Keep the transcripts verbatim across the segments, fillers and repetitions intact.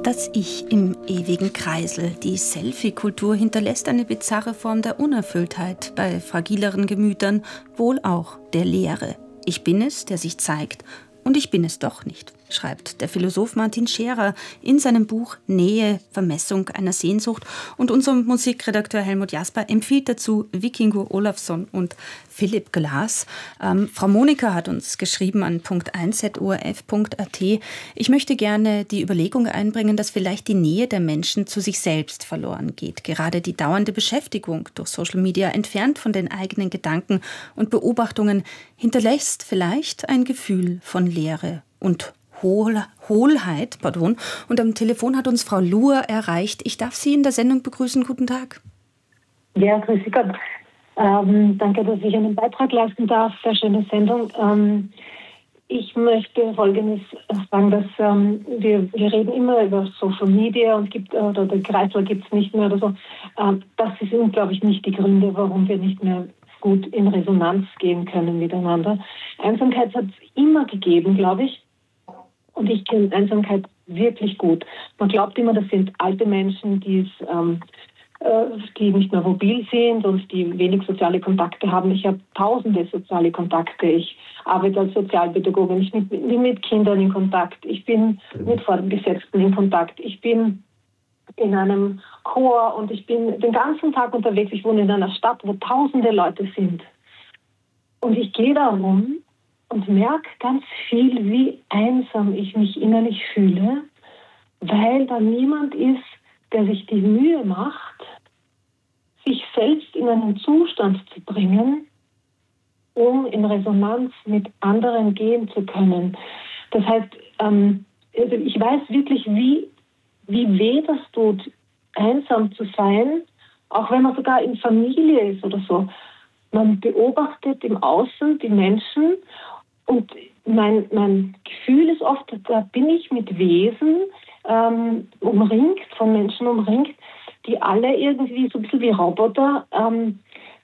Das Ich im ewigen Kreisel. Die Selfie-Kultur hinterlässt eine bizarre Form der Unerfülltheit bei fragileren Gemütern, wohl auch der Leere. Ich bin es, der sich zeigt, und ich bin es doch nicht, schreibt der Philosoph Martin Scherer in seinem Buch Nähe, Vermessung einer Sehnsucht. Und unser Musikredakteur Helmut Jasper empfiehlt dazu Vikingur Olafsson und Philipp Glass. Ähm, Frau Monika hat uns geschrieben an punkt eins at o r f punkt a t. Ich möchte gerne die Überlegung einbringen, dass vielleicht die Nähe der Menschen zu sich selbst verloren geht. Gerade die dauernde Beschäftigung durch Social Media, entfernt von den eigenen Gedanken und Beobachtungen, hinterlässt vielleicht ein Gefühl von Leere und Hohl, Hohlheit. Pardon. Und am Telefon hat uns Frau Luhr erreicht. Ich darf Sie in der Sendung begrüßen. Guten Tag. Ja, grüß Gott. Ähm, danke, dass ich einen Beitrag leisten darf. Sehr schöne Sendung. Ähm, ich möchte Folgendes sagen, dass ähm, wir, wir reden immer über Social Media und gibt, oder der Kreisel gibt es nicht mehr oder so. Ähm, das sind, glaube ich, nicht die Gründe, warum wir nicht mehr gut in Resonanz gehen können miteinander. Einsamkeit hat es immer gegeben, glaube ich. Und ich kenne Einsamkeit wirklich gut. Man glaubt immer, das sind alte Menschen, die es... Ähm, die nicht mehr mobil sind und die wenig soziale Kontakte haben. Ich habe tausende soziale Kontakte. Ich arbeite als Sozialpädagogin. Ich bin mit Kindern in Kontakt. Ich bin mit Vorgesetzten in Kontakt. Ich bin in einem Chor und ich bin den ganzen Tag unterwegs. Ich wohne in einer Stadt, wo tausende Leute sind. Und ich gehe da rum und merke ganz viel, wie einsam ich mich innerlich fühle, weil da niemand ist, der sich die Mühe macht, sich selbst in einen Zustand zu bringen, um in Resonanz mit anderen gehen zu können. Das heißt, ähm, also ich weiß wirklich, wie, wie weh das tut, einsam zu sein, auch wenn man sogar in Familie ist oder so. Man beobachtet im Außen die Menschen und mein, mein Gefühl ist oft, da bin ich mit Wesen ähm, umringt, von Menschen umringt, die alle irgendwie so ein bisschen wie Roboter ähm,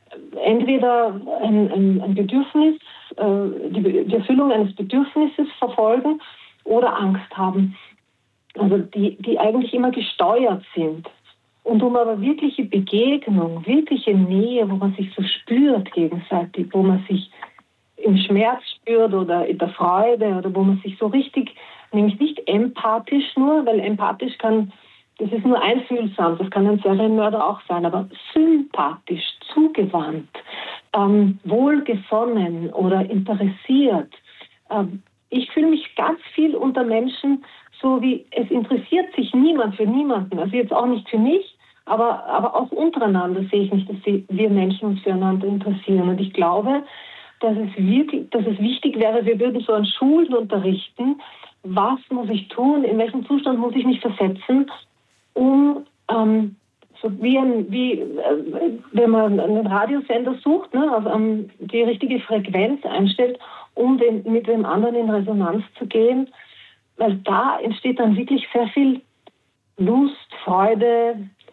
entweder ein, ein, ein Bedürfnis, äh, die, die Erfüllung eines Bedürfnisses verfolgen oder Angst haben. Also die, die eigentlich immer gesteuert sind. Und um aber wirkliche Begegnung, wirkliche Nähe, wo man sich so spürt gegenseitig, wo man sich im Schmerz spürt oder in der Freude oder wo man sich so richtig, nämlich nicht empathisch nur, weil empathisch kann, das ist nur einfühlsam, das kann ein Serienmörder auch sein, aber sympathisch, zugewandt, ähm, wohlgesonnen oder interessiert. Ähm, ich fühle mich ganz viel unter Menschen, so wie es interessiert sich niemand für niemanden, also jetzt auch nicht für mich, aber, aber auch untereinander sehe ich nicht, dass wir Menschen uns füreinander interessieren. Und ich glaube, dass es wirklich, dass es wichtig wäre, wir würden so an Schulen unterrichten, was muss ich tun, in welchem Zustand muss ich mich versetzen, um ähm, so wie, ein, wie äh, wenn man einen Radiosender sucht, ne, also ähm, die richtige Frequenz einstellt, um den, mit dem anderen in Resonanz zu gehen, weil da entsteht dann wirklich sehr viel Lust, Freude,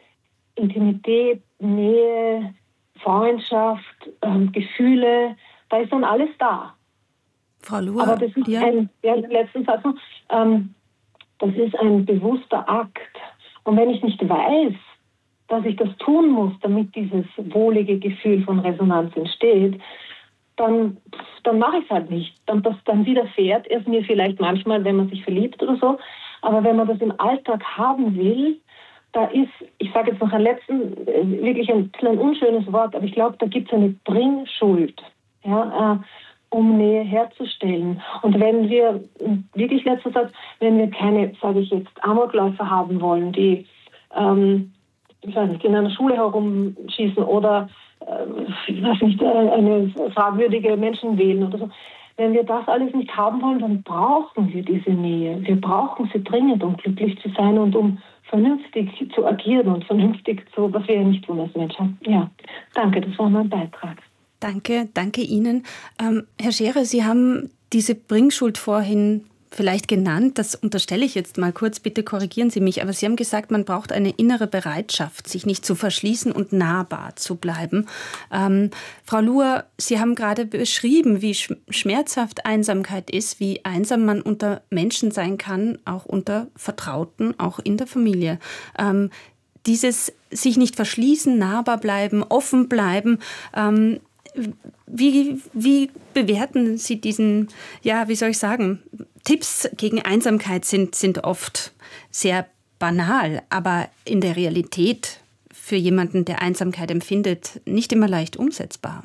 Intimität, Nähe, Freundschaft, ähm, Gefühle, da ist dann alles da. Frau Luhr, aber das ist ja. ein, ja, letzten Satz noch, ähm, das ist ein bewusster Akt. Und wenn ich nicht weiß, dass ich das tun muss, damit dieses wohlige Gefühl von Resonanz entsteht, dann, dann mache ich es halt nicht. Dann, das, dann widerfährt es mir vielleicht manchmal, wenn man sich verliebt oder so. Aber wenn man das im Alltag haben will, da ist, ich sage jetzt noch ein letzten, wirklich ein, ein unschönes Wort, aber ich glaube, da gibt es eine Bringschuld, ja, äh, um Nähe herzustellen. Und wenn wir, wirklich letzter Satz, wenn wir keine, sage ich jetzt, Amokläufer haben wollen, die, ähm, ich weiß nicht, in einer Schule herumschießen oder, äh, ich weiß nicht, eine fragwürdige Menschen wählen oder so, wenn wir das alles nicht haben wollen, dann brauchen wir diese Nähe. Wir brauchen sie dringend, um glücklich zu sein und um vernünftig zu agieren und vernünftig zu, was wir ja nicht tun als Menschen. Ja, danke, das war mein Beitrag. Danke, danke Ihnen. Ähm, Herr Scherer, Sie haben diese Bringschuld vorhin vielleicht genannt, das unterstelle ich jetzt mal kurz, bitte korrigieren Sie mich, aber Sie haben gesagt, man braucht eine innere Bereitschaft, sich nicht zu verschließen und nahbar zu bleiben. Ähm, Frau Luhr, Sie haben gerade beschrieben, wie schmerzhaft Einsamkeit ist, wie einsam man unter Menschen sein kann, auch unter Vertrauten, auch in der Familie. Ähm, dieses sich nicht verschließen, nahbar bleiben, offen bleiben, ähm, Wie, wie bewerten Sie diesen, ja, wie soll ich sagen, Tipps gegen Einsamkeit sind, sind oft sehr banal, aber in der Realität für jemanden, der Einsamkeit empfindet, nicht immer leicht umsetzbar.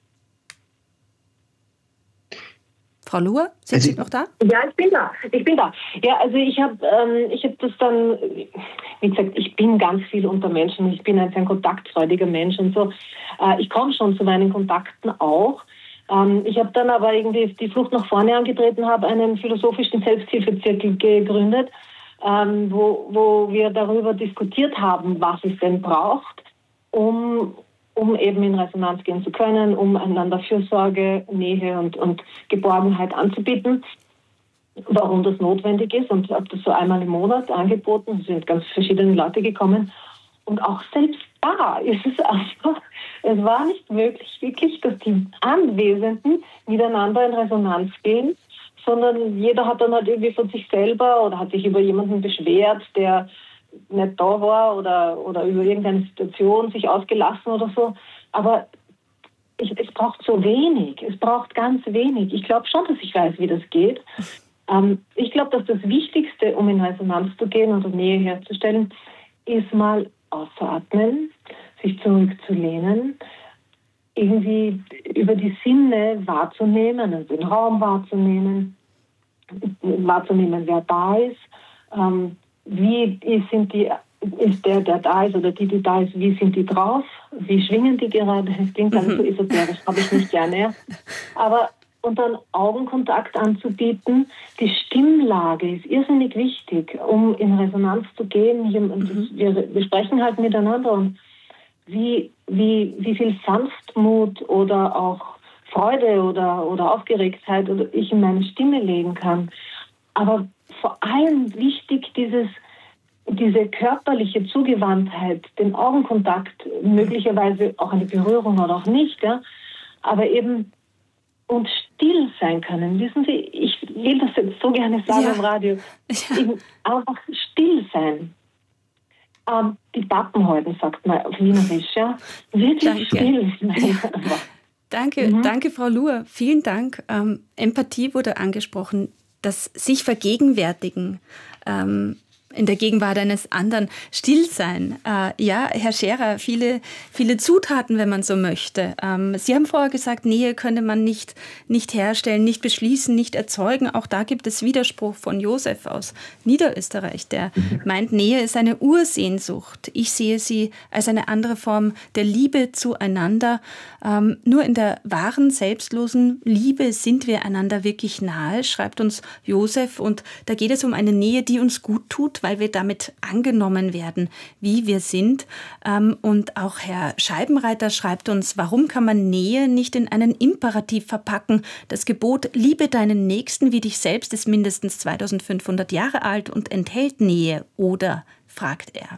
Frau Luhr, sind also, Sie noch da? Ja, ich bin da. Ich bin da. Ja, also ich habe ähm, ich hab das dann, wie gesagt, ich bin ganz viel unter Menschen. Ich bin ein sehr kontaktfreudiger Mensch und so. Äh, ich komme schon zu meinen Kontakten auch. Ähm, ich habe dann aber irgendwie die Flucht nach vorne angetreten, habe einen philosophischen Selbsthilfezirkel gegründet, ähm, wo, wo wir darüber diskutiert haben, was es denn braucht, um um eben in Resonanz gehen zu können, um einander Fürsorge, Nähe und, und Geborgenheit anzubieten. Warum das notwendig ist, und habe das so einmal im Monat angeboten. Es sind ganz verschiedene Leute gekommen. Und auch selbst da ist es einfach, es war nicht möglich, wirklich, dass die Anwesenden miteinander in Resonanz gehen, sondern jeder hat dann halt irgendwie von sich selber oder hat sich über jemanden beschwert, der nicht da war oder, oder über irgendeine Situation sich ausgelassen oder so. Aber ich, es braucht so wenig. Es braucht ganz wenig. Ich glaube schon, dass ich weiß, wie das geht. Ähm, ich glaube, dass das Wichtigste, um in Resonanz zu gehen oder Nähe herzustellen, ist mal auszuatmen, sich zurückzulehnen, irgendwie über die Sinne wahrzunehmen, also den Raum wahrzunehmen, wahrzunehmen, wer da ist, ähm, wie sind die, ist der, der da ist oder die, die da ist, wie sind die drauf, wie schwingen die gerade, das klingt ganz so esoterisch, habe ich nicht gerne, aber und dann Augenkontakt anzubieten, die Stimmlage ist irrsinnig wichtig, um in Resonanz zu gehen. Wir, wir sprechen halt miteinander und wie, wie, wie viel Sanftmut oder auch Freude oder, oder Aufgeregtheit oder ich in meine Stimme legen kann. Aber vor allem wichtig dieses, diese körperliche Zugewandtheit, den Augenkontakt, möglicherweise auch eine Berührung oder auch nicht, ja, aber eben und still sein können. Wissen Sie, ich will das jetzt so gerne sagen ja. im Radio. Ja. Eben einfach still sein. Ähm, die Pappen halten, sagt man auf Wienerisch, ja. Wirklich Danke. Still sein. Ja. Danke, mhm. danke, Frau Luhr. Vielen Dank. Ähm, Empathie wurde angesprochen. Das sich vergegenwärtigen ähm, in der Gegenwart eines anderen, still sein. Äh, ja, Herr Scherer, viele, viele Zutaten, wenn man so möchte. Ähm, Sie haben vorher gesagt, Nähe könne man nicht, nicht herstellen, nicht beschließen, nicht erzeugen. Auch da gibt es Widerspruch von Josef aus Niederösterreich, der meint, Nähe ist eine Ursehnsucht. Ich sehe sie als eine andere Form der Liebe zueinander. Ähm, nur in der wahren, selbstlosen Liebe sind wir einander wirklich nahe, schreibt uns Josef. Und da geht es um eine Nähe, die uns gut tut, weil wir damit angenommen werden, wie wir sind. Und auch Herr Scheibenreiter schreibt uns, warum kann man Nähe nicht in einen Imperativ verpacken? Das Gebot, liebe deinen Nächsten wie dich selbst, ist mindestens zweitausendfünfhundert Jahre alt und enthält Nähe. Oder, fragt er.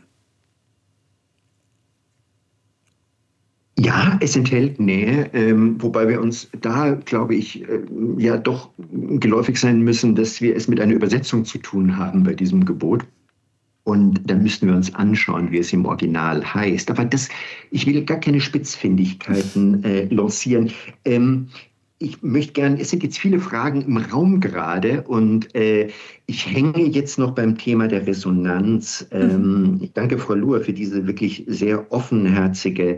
Ja, es enthält Nähe, ähm, wobei wir uns da, glaube ich, äh, ja doch geläufig sein müssen, dass wir es mit einer Übersetzung zu tun haben bei diesem Gebot. Und da müssten wir uns anschauen, wie es im Original heißt. Aber das, ich will gar keine Spitzfindigkeiten äh, lancieren. Ähm, Ich möchte gerne, es sind jetzt viele Fragen im Raum gerade und äh, ich hänge jetzt noch beim Thema der Resonanz. Ähm, ich danke Frau Luhr für diese wirklich sehr offenherzige,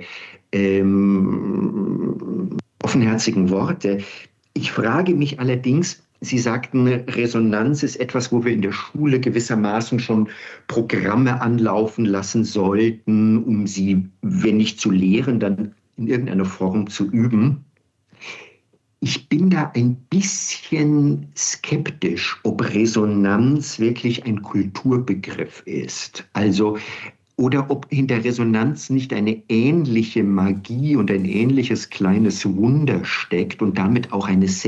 ähm, offenherzigen Worte. Ich frage mich allerdings, Sie sagten, Resonanz ist etwas, wo wir in der Schule gewissermaßen schon Programme anlaufen lassen sollten, um sie, wenn nicht zu lehren, dann in irgendeiner Form zu üben. Ich bin da ein bisschen skeptisch, ob Resonanz wirklich ein Kulturbegriff ist. Also, oder ob hinter Resonanz nicht eine ähnliche Magie und ein ähnliches kleines Wunder steckt und damit auch eine